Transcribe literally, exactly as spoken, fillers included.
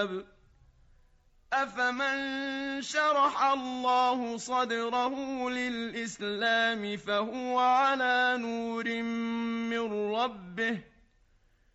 أفمن شرح الله صدره للإسلام فهو على نور من ربه